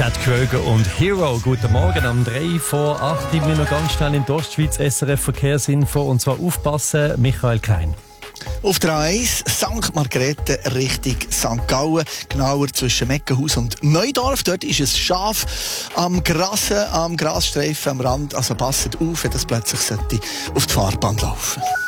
Chad Kroeger und Hero. Guten Morgen, am 3 vor 8 wir noch ganz schnell in der Ostschweiz SRF Verkehrsinfo, und zwar aufpassen, Michael Klein. Auf der A1 St. Margrethe Richtung St. Gallen, genauer zwischen Meckenhaus und Neudorf. Dort ist es scharf am Grasstreifen am Rand. Also passet auf, wenn das plötzlich auf die Fahrbahn laufen sollte.